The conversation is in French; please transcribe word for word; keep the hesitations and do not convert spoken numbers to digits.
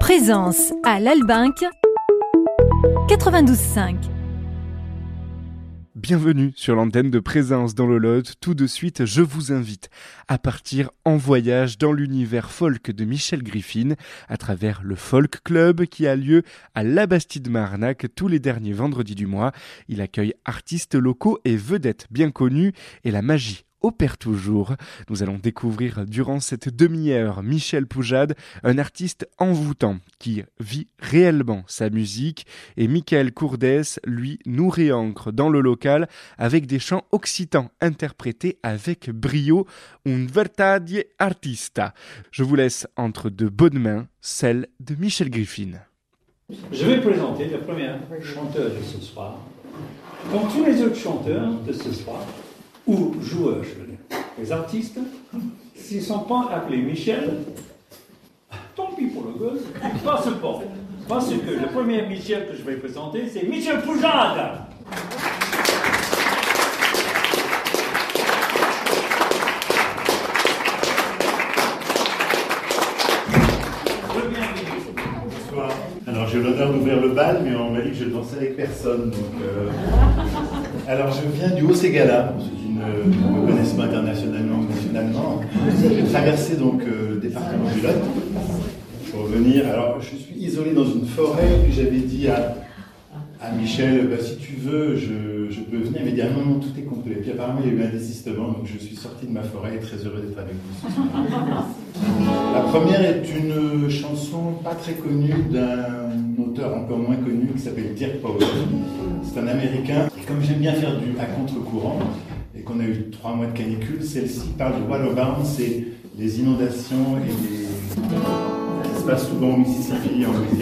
Présence à l'Albinque quatre-vingt-douze cinq. Bienvenue sur l'antenne de Présence dans le Lot. Tout de suite, je vous invite à partir en voyage dans l'univers folk de Michel Griffin à travers le Folk Club qui a lieu à la Bastide-Marnac tous les derniers vendredis du mois. Il accueille artistes locaux et vedettes bien connues et la magie opère toujours. Nous allons découvrir durant cette demi-heure Michel Poujade, un artiste envoûtant qui vit réellement sa musique, et Michael Courdès, lui, nous réancre dans le local avec des chants occitans interprétés avec brio, un verdade artista. Je vous laisse entre de bonnes mains, celle de Michel Griffin. Je vais présenter le premier chanteur de ce soir. Comme tous les autres chanteurs de ce soir, ou joueurs, je veux dire. Les artistes, s'ils ne sont pas appelés Michel, tant pis pour le gosse, ils passent pas. Parce que le premier Michel que je vais présenter, c'est Michel Poujade. Bonsoir. Alors j'ai l'honneur d'ouvrir le bal, mais on m'a dit que je dansais avec personne. Donc, euh... Alors je viens du Haut-Ségala, pour ceux qui ne me connaissent pas internationalement ou nationalement. J'ai traversé donc euh, le département du Lot pour venir. Alors je suis isolé dans une forêt, puis j'avais dit à, à Michel, bah, si tu veux, je, je peux venir. Il m'a dit, ah non, non, tout est complet. Puis apparemment il y a eu un désistement, donc je suis sorti de ma forêt et très heureux d'être avec vous. La première est une chanson pas très connue d'un auteur encore moins connu qui s'appelle Dirk Powell. C'est un Américain. Et comme j'aime bien faire du à contre-courant et qu'on a eu trois mois de canicule, celle-ci parle du Waterbound, c'est les inondations et les... ça se passe souvent au Mississippi, en Louisiane.